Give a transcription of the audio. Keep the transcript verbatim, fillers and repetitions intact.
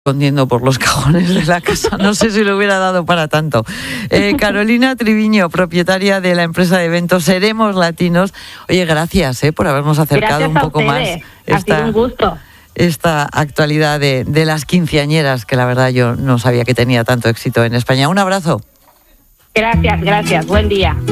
escondiendo por los cajones de la casa. No sé si lo hubiera dado para tanto. Eh, Carolina Triviño, propietaria de la empresa de eventos Seremos Latinos. Oye, gracias eh, por habernos acercado gracias un poco a más. Esta, ha sido un gusto. Esta actualidad de, de las quinceañeras, que la verdad yo no sabía que tenía tanto éxito en España. Un abrazo. Gracias, gracias. Buen día.